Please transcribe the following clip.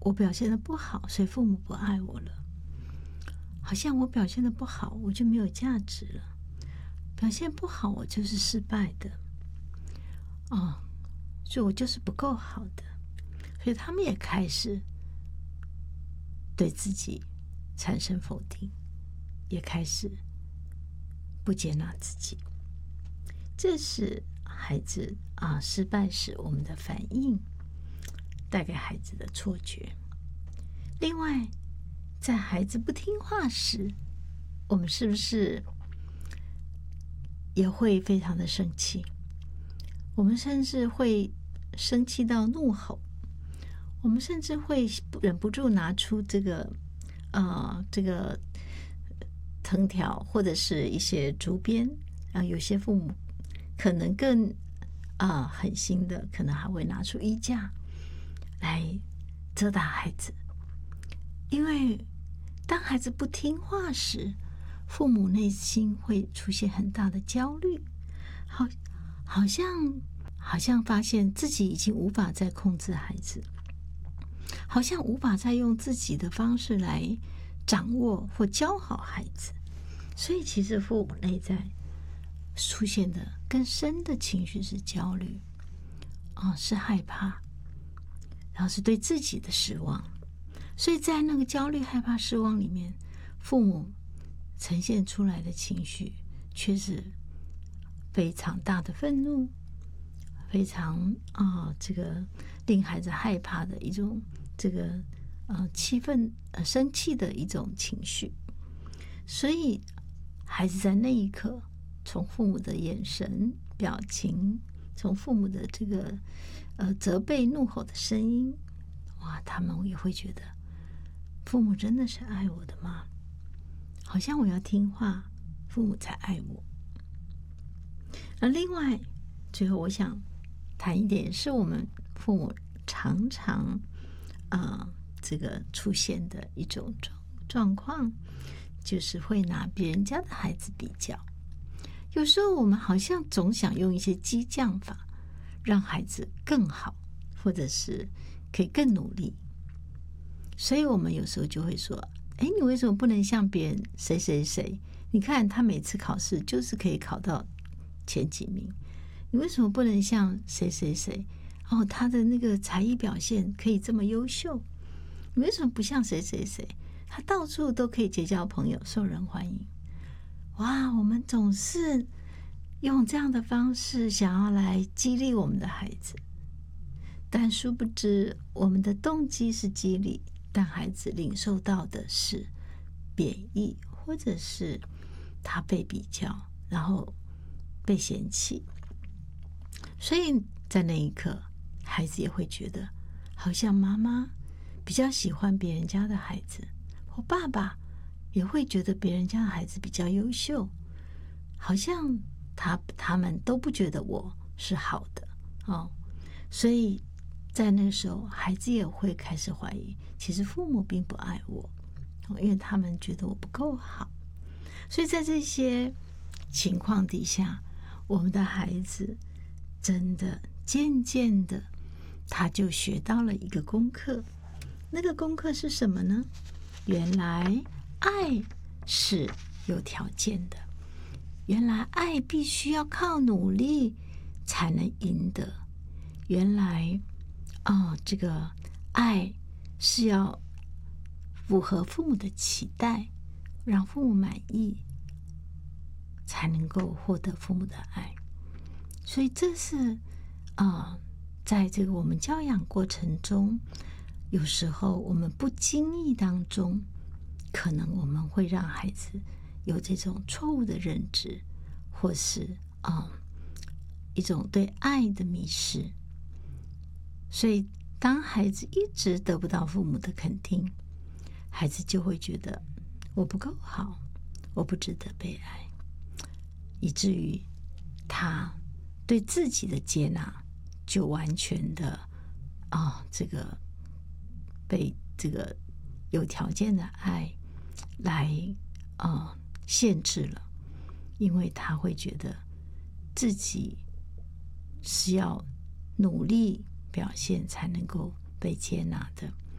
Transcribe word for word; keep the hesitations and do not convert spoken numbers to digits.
我表现的不好，所以父母不爱我了。好像我表现的不好，我就没有价值了。表现不好，我就是失败的。哦，所以我就是不够好的。所以他们也开始对自己产生否定，也开始不接纳自己。这是孩子啊失败时我们的反应带给孩子的错觉。另外，在孩子不听话时，我们是不是也会非常的生气？我们甚至会生气到怒吼，我们甚至会忍不住拿出这个呃这个藤条或者是一些竹鞭啊、呃，有些父母可能更啊、呃、狠心的，可能还会拿出衣架来责打孩子。因为当孩子不听话时，父母内心会出现很大的焦虑，好，好像好像发现自己已经无法再控制孩子，好像无法再用自己的方式来掌握或教好孩子。所以其实父母内在出现的更深的情绪是焦虑，哦，是害怕，然后是对自己的失望。所以在那个焦虑、害怕、失望里面，父母呈现出来的情绪却是非常大的愤怒，非常啊、呃，这个令孩子害怕的一种这个呃气愤、呃生气的一种情绪。所以孩子在那一刻，从父母的眼神、表情，从父母的这个呃责备、怒吼的声音，哇，他们也会觉得，父母真的是爱我的吗？好像我要听话，父母才爱我。而另外，最后我想谈一点，是我们父母常常啊、呃、这个出现的一种状状况，就是会拿别人家的孩子比较。有时候我们好像总想用一些激将法，让孩子更好，或者是可以更努力。所以我们有时候就会说，哎，你为什么不能像别人谁谁谁？你看他每次考试就是可以考到前几名，你为什么不能像谁谁谁？哦，他的那个才艺表现可以这么优秀，你为什么不像谁谁谁？他到处都可以结交朋友，受人欢迎。哇，我们总是用这样的方式想要来激励我们的孩子，但殊不知我们的动机是激励，但孩子领受到的是贬义，或者是他被比较，然后被嫌弃。所以在那一刻，孩子也会觉得好像妈妈比较喜欢别人家的孩子，或爸爸也会觉得别人家的孩子比较优秀，好像他他们都不觉得我是好的哦。所以在那个时候，孩子也会开始怀疑，其实父母并不爱我，因为他们觉得我不够好。所以在这些情况底下，我们的孩子真的渐渐的，他就学到了一个功课。那个功课是什么呢？原来爱是有条件的，原来爱必须要靠努力才能赢得，原来哦，这个爱是要符合父母的期待，让父母满意，才能够获得父母的爱。所以这是啊、呃，在这个我们教养过程中，有时候我们不经意当中，可能我们会让孩子有这种错误的认知，或是啊、呃、一种对爱的迷失。所以当孩子一直得不到父母的肯定，孩子就会觉得我不够好，我不值得被爱，以至于他对自己的接纳就完全的啊、哦，这个被这个有条件的爱来啊、呃、限制了，因为他会觉得自己是要努力表现才能够被接纳的。